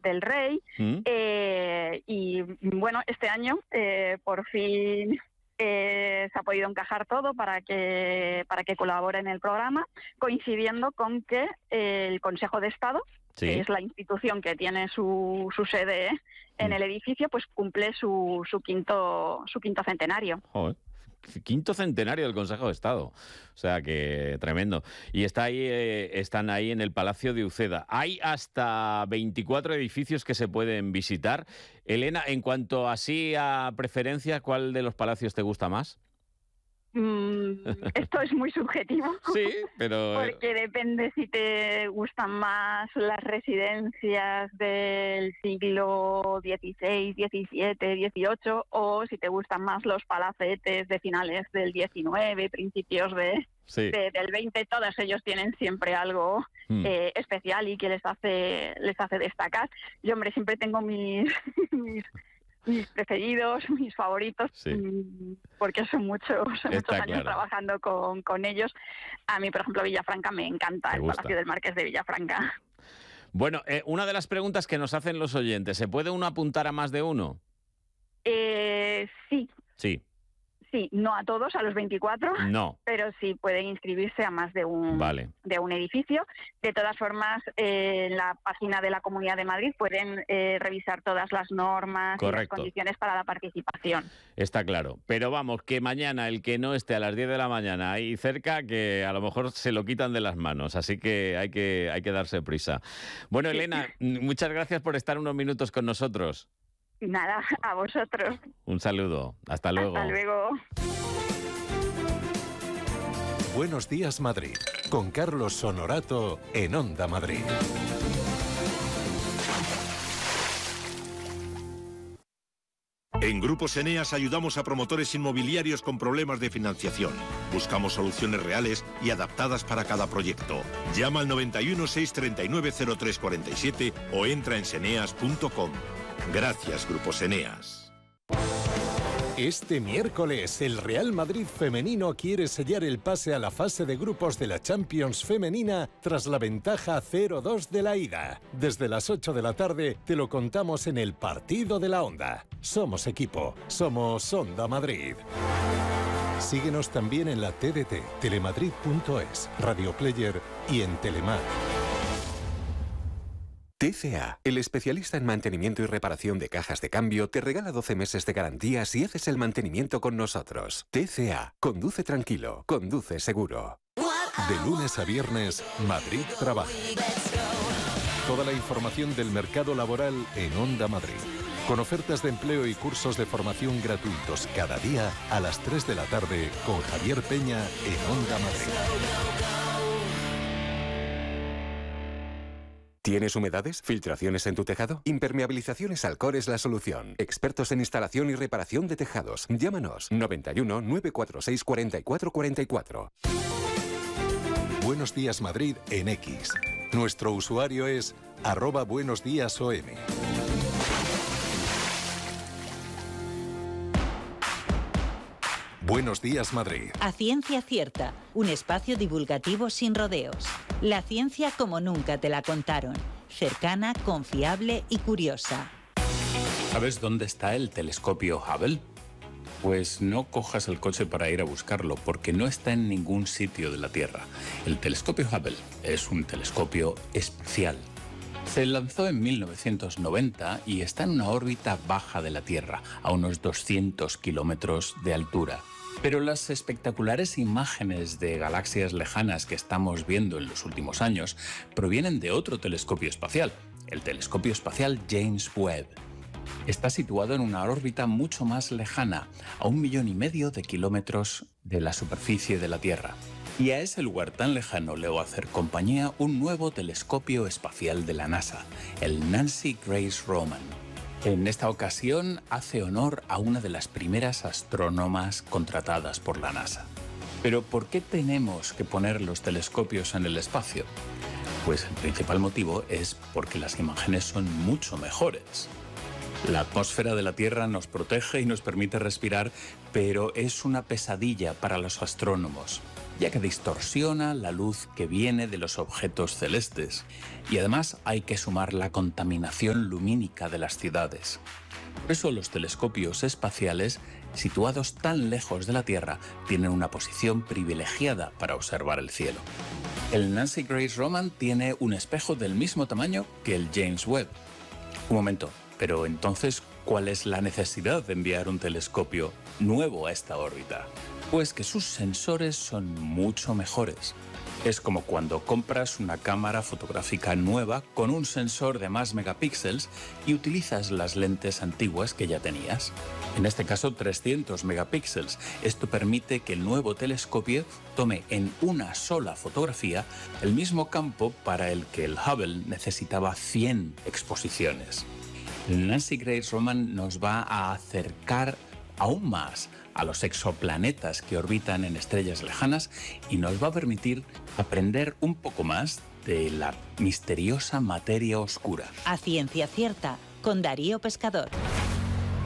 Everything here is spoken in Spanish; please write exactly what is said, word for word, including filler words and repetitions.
del Rey. ¿Mm? Eh, y bueno, este año eh, por fin eh, se ha podido encajar todo para que, para que colabore en el programa, coincidiendo con que eh, el Consejo de Estado, sí, que es la institución que tiene su, su sede en mm. el edificio, pues cumple su, su, quinto, su quinto centenario. Joder. Quinto centenario del Consejo de Estado. O sea que tremendo. Y está ahí, eh, están ahí en el Palacio de Uceda. Hay hasta veinticuatro edificios que se pueden visitar. Elena, en cuanto así a preferencia, ¿cuál de los palacios te gusta más? Mm, esto es muy subjetivo. Sí, pero... Porque depende si te gustan más las residencias del siglo dieciséis, diecisiete, dieciocho, o si te gustan más los palacetes de finales del diecinueve, principios de, sí. de, del veinte. Todos ellos tienen siempre algo mm. eh, especial y que les hace, les hace destacar. Yo, hombre, siempre tengo mis... mis mis preferidos, mis favoritos, sí. porque son muchos, son muchos años claro. trabajando con, con ellos. A mí, por ejemplo, Villafranca me encanta, el Palacio del Marqués de Villafranca. Bueno, eh, una de las preguntas que nos hacen los oyentes, ¿se puede uno apuntar a más de uno? Eh, sí. Sí. Sí, no a todos, a los veinticuatro, no. pero sí pueden inscribirse a más de un, vale. de un edificio. De todas formas, eh, en la página de la Comunidad de Madrid pueden eh, revisar todas las normas Correcto. y las condiciones para la participación. Está claro. Pero vamos, que mañana el que no esté a las diez de la mañana ahí cerca, que a lo mejor se lo quitan de las manos. Así que hay que, hay que darse prisa. Bueno, sí. Elena, muchas gracias por estar unos minutos con nosotros. Nada, a vosotros. Un saludo. Hasta luego. Hasta luego. Buenos días, Madrid. Con Carlos Honorato en Onda Madrid. En Grupos Eneas ayudamos a promotores inmobiliarios con problemas de financiación. Buscamos soluciones reales y adaptadas para cada proyecto. Llama al noventa y uno, seiscientos treinta y nueve, cero tres cuarenta y siete o entra en seneas punto com. Gracias, Grupos Eneas. Este miércoles, el Real Madrid femenino quiere sellar el pase a la fase de grupos de la Champions femenina tras la ventaja cero dos de la ida. Desde las ocho de la tarde te lo contamos en el Partido de la Onda. Somos equipo, somos Onda Madrid. Síguenos también en la T D T, telemadrid punto es, Radio Player y en Telemar. T C A, el especialista en mantenimiento y reparación de cajas de cambio, te regala doce meses de garantía si haces el mantenimiento con nosotros. T C A, conduce tranquilo, conduce seguro. De lunes a viernes, Madrid trabaja. Toda la información del mercado laboral en Onda Madrid. Con ofertas de empleo y cursos de formación gratuitos cada día a las tres de la tarde con Javier Peña en Onda Madrid. ¿Tienes humedades? ¿Filtraciones en tu tejado? Impermeabilizaciones Alcor es la solución. Expertos en instalación y reparación de tejados. Llámanos noventa y uno, nueve cuatro seis, cuarenta y cuatro cuarenta y cuatro. Buenos días Madrid en X. Nuestro usuario es arroba buenos días O M. Buenos días Madrid. A Ciencia Cierta, un espacio divulgativo sin rodeos. La ciencia como nunca te la contaron. Cercana, confiable y curiosa. ¿Sabes dónde está el telescopio Hubble? Pues no cojas el coche para ir a buscarlo, porque no está en ningún sitio de la Tierra. El telescopio Hubble es un telescopio espacial. Se lanzó en mil novecientos noventa y está en una órbita baja de la Tierra, a unos doscientos kilómetros de altura. Pero las espectaculares imágenes de galaxias lejanas que estamos viendo en los últimos años provienen de otro telescopio espacial, el telescopio espacial James Webb. Está situado en una órbita mucho más lejana, a un millón y medio de kilómetros de la superficie de la Tierra. Y a ese lugar tan lejano le va a hacer compañía un nuevo telescopio espacial de la NASA, el Nancy Grace Roman. En esta ocasión hace honor a una de las primeras astrónomas contratadas por la NASA. Pero ¿por qué tenemos que poner los telescopios en el espacio? Pues el principal motivo es porque las imágenes son mucho mejores. La atmósfera de la Tierra nos protege y nos permite respirar, pero es una pesadilla para los astrónomos. ya que distorsiona la luz que viene de los objetos celestes. Y además hay que sumar la contaminación lumínica de las ciudades. Por eso los telescopios espaciales, situados tan lejos de la Tierra, tienen una posición privilegiada para observar el cielo. El Nancy Grace Roman tiene un espejo del mismo tamaño que el James Webb. Un momento, pero entonces, ¿cuál es la necesidad de enviar un telescopio nuevo a esta órbita? Pues que sus sensores son mucho mejores. Es como cuando compras una cámara fotográfica nueva con un sensor de más megapíxeles y utilizas las lentes antiguas que ya tenías. En este caso, trescientos megapíxeles. Esto permite que el nuevo telescopio tome en una sola fotografía el mismo campo para el que el Hubble necesitaba cien exposiciones. El Nancy Grace Roman nos va a acercar aún más a los exoplanetas que orbitan en estrellas lejanas y nos va a permitir aprender un poco más de la misteriosa materia oscura. A ciencia cierta, con Darío Pescador.